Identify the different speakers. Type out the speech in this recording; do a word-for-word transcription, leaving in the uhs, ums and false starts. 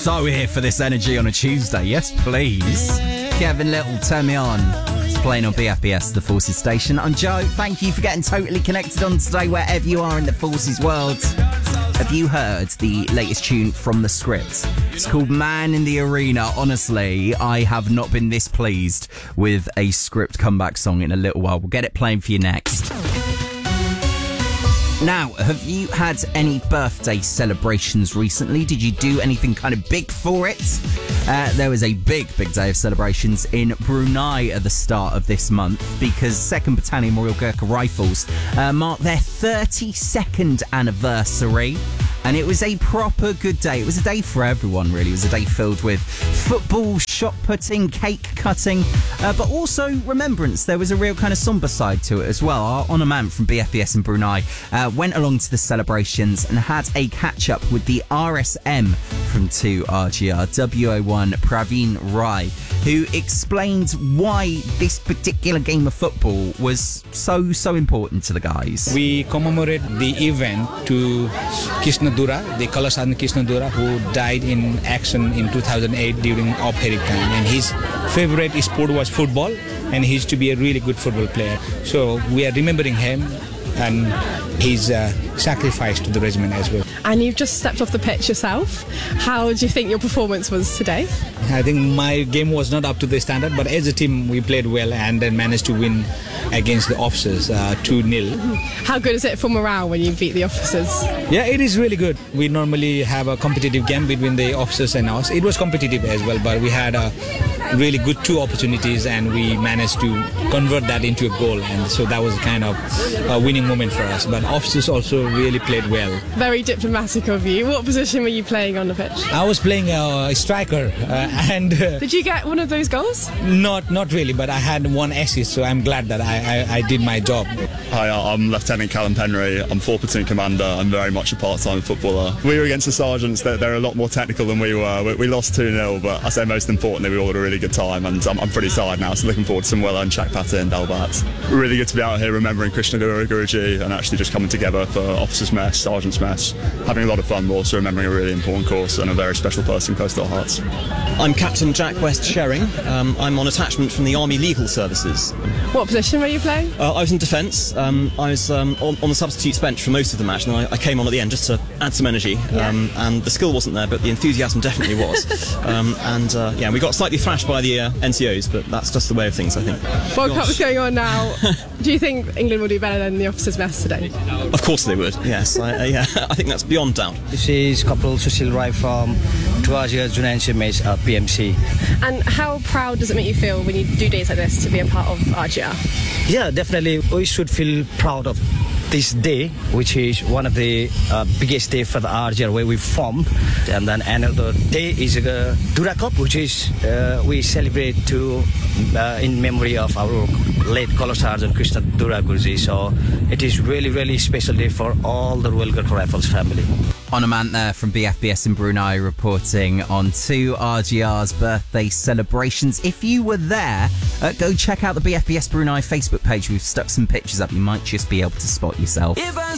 Speaker 1: So here for this energy on a Tuesday. Yes, please. Kevin Little, turn me on. It's playing on B F B S, the Forces station. I'm Joe. Thank you for getting totally connected on today, wherever you are in the Forces world. Have you heard the latest tune from The Script? It's called Man in the Arena. Honestly, I have not been this pleased with a Script comeback song in a little while. We'll get it playing for you next. Now, have you had any birthday celebrations recently? Did you do anything kind of big for it? Uh, there was a big, big day of celebrations in Brunei at the start of this month because second Battalion Royal Gurkha Rifles uh, marked their thirty-second anniversary. And it was a proper good day. It was a day for everyone, really. It was a day filled with football, shot putting, cake cutting, uh, but also remembrance. There was a real kind of somber side to it as well. Our honour man from B F B S in Brunei uh, went along to the celebrations and had a catch-up with the R S M from two R G R, W O one Praveen Rai, who explained why this particular game of football was so, so important to the guys.
Speaker 2: We commemorate the event to Krishna Dura, the Color Sergeant Krishna Dura, who died in action in two thousand eight during Op Herikan. And his favorite sport was football, and he used to be a really good football player. So we are remembering him and his uh, sacrifice to the regiment as well.
Speaker 3: And you've just stepped off the pitch yourself. How do you think your performance was today?
Speaker 2: I think my game was not up to the standard, but as a team we played well and then managed to win against the officers uh, two nil.
Speaker 3: How good is it for morale when you beat the officers?
Speaker 2: Yeah, it is really good. We normally have a competitive game between the officers and us. It was competitive as well, but we had a really good two opportunities and we managed to convert that into a goal, and so that was kind of a winning moment for us. But officers also really played well.
Speaker 3: Very diplomatic of you. What position were you playing on the pitch?
Speaker 2: I was playing a striker uh, and uh,
Speaker 3: did you get one of those goals?
Speaker 2: Not not really, but I had one assist, so I'm glad that I, I, I did my job.
Speaker 4: Hi, I'm Lieutenant Callum Penry. I'm fourth Platoon Commander. I'm very much a part-time footballer. We were against the sergeants. They're, they're a lot more technical than we were. We, we lost two nil, but I say most importantly, we all had a really good time, and I'm, I'm pretty tired now, so looking forward to some well-earned Chakpata and Dalbat. Really good to be out here remembering Krishna Guru Guruji and actually just coming together for Officers' Mess, Sergeants' Mess, having a lot of fun, but also remembering a really important course and a very special person close to our hearts.
Speaker 5: I'm Captain Jack West Sherring. Um, I'm on attachment from the Army Legal Services.
Speaker 3: What position were you playing?
Speaker 5: Uh, I was in defence. Um, I was um, on, on the substitutes bench for most of the match, and I, I came on at the end just to add some energy.
Speaker 3: Yeah.
Speaker 5: Um, and the skill wasn't there, but the enthusiasm definitely was. um, and uh, yeah, we got slightly thrashed by the uh, N C Os, but that's just the way of things, I think.
Speaker 3: World Cup's going on now. Do you think England will do better than the Officers' Mess today?
Speaker 5: Of course they would. Yes, I, uh, yeah, I think that's beyond doubt.
Speaker 6: This is Corporal Sushil Rai from two R G R Junior N C M H uh, P M C.
Speaker 3: And how proud does it make you feel when you do days like this to be a part of R G R?
Speaker 6: Yeah, definitely. We should feel proud of this day, which is one of the uh, biggest day for the R G R where we formed. And then another day is uh, Dura Cup, which is uh, we celebrate to uh, in memory of our late Color Sergeant Krishna Dura Guruji. So it is really, really special day for all the Royal Gurkha Rifles family.
Speaker 1: Honour man there from B F B S in Brunei reporting on two R G R's birthday celebrations. If you were there, uh, go check out the B F B S Brunei Facebook page. We've stuck some pictures up. You might just be able to spot yourself.